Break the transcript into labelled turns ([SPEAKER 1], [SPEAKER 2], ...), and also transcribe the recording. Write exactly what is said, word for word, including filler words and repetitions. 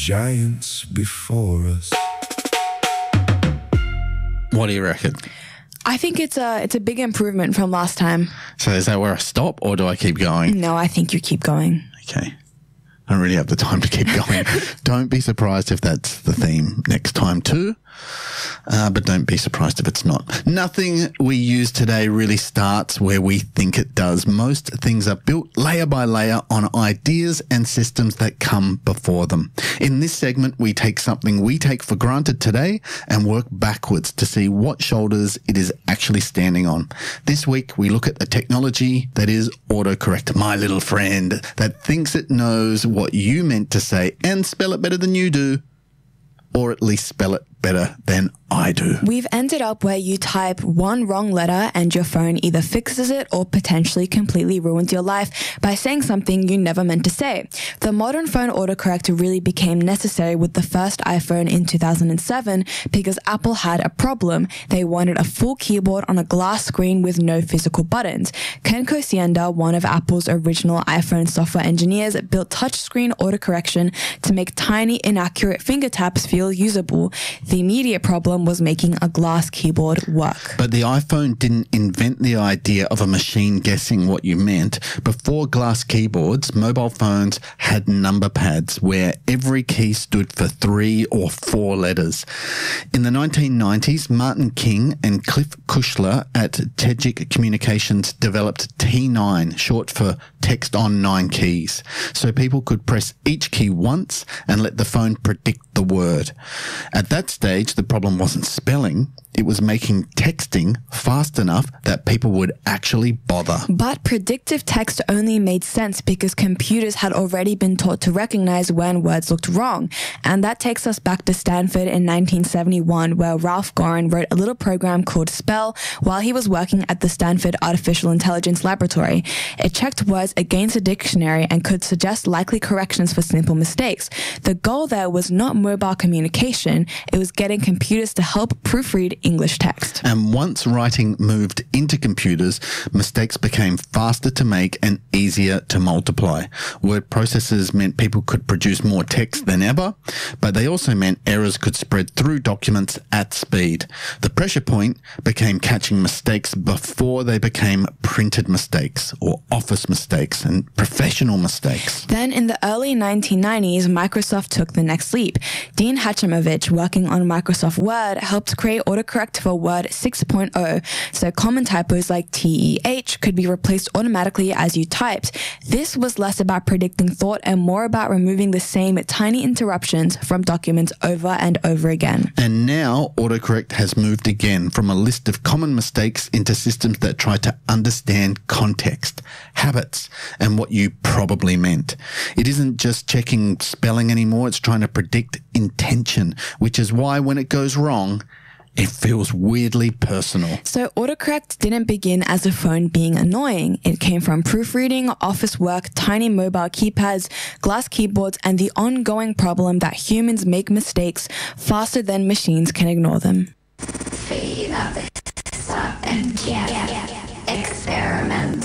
[SPEAKER 1] giants before us.
[SPEAKER 2] What do you reckon?
[SPEAKER 3] I think it's a it's a big improvement from last time.
[SPEAKER 2] So is that where I stop or do I keep going?
[SPEAKER 3] No, I think you keep going.
[SPEAKER 2] Okay. I don't really have the time to keep going. Don't be surprised if that's the theme next time too. Uh, but don't be surprised if it's not. Nothing we use today really starts where we think it does. Most things are built layer by layer on ideas and systems that come before them. In this segment, we take something we take for granted today and work backwards to see what shoulders it is actually standing on. This week, we look at the technology that is autocorrect, my little friend, that thinks it knows what you meant to say and spell it better than you do, or at least spell it better than I do.
[SPEAKER 3] We've ended up where you type one wrong letter and your phone either fixes it or potentially completely ruins your life by saying something you never meant to say. The modern phone autocorrect really became necessary with the first iPhone in two thousand seven because Apple had a problem. They wanted a full keyboard on a glass screen with no physical buttons. Ken Kocienda, one of Apple's original iPhone software engineers, built touchscreen autocorrection to make tiny, inaccurate finger taps feel usable. The immediate problem was making a glass keyboard work.
[SPEAKER 2] But the iPhone didn't invent the idea of a machine guessing what you meant. Before glass keyboards, mobile phones had number pads where every key stood for three or four letters. In the nineteen nineties, Martin King and Cliff Kushler at Tegic Communications developed T nine, short for text on nine keys, so people could press each key once and let the phone predict the word. At that stage, the problem wasn't spelling, it was making texting fast enough that people would actually bother.
[SPEAKER 3] But predictive text only made sense because computers had already been taught to recognize when words looked wrong. And that takes us back to Stanford in nineteen seventy-one, where Ralph Gorin wrote a little program called Spell while he was working at the Stanford Artificial Intelligence Laboratory. It checked words against a dictionary and could suggest likely corrections for simple mistakes. The goal there was not mobile communication, it was getting computers to help proofread English text.
[SPEAKER 2] And once writing moved into computers, mistakes became faster to make and easier to multiply. Word processors meant people could produce more text than ever, but they also meant errors could spread through documents at speed. The pressure point became catching mistakes before they became printed mistakes or office mistakes and professional mistakes.
[SPEAKER 3] Then in the early nineteen nineties, Microsoft took the next leap. Dean Hachimovich, working on Microsoft Word, helped create autocorrect for Word six point oh, so common typos like T E H could be replaced automatically as you typed. This was less about predicting thought and more about removing the same tiny interruptions from documents over and over again.
[SPEAKER 2] And now autocorrect has moved again from a list of common mistakes into systems that try to understand context, habits, and what you probably meant. It isn't just checking spelling anymore, it's trying to predict intention, which is why when it goes wrong, it feels weirdly personal.
[SPEAKER 3] So autocorrect didn't begin as a phone being annoying. It came from proofreading, office work, tiny mobile keypads, glass keyboards, and the ongoing problem that humans make mistakes faster than machines can ignore them.
[SPEAKER 4] Speed up, stop, and get, experiment.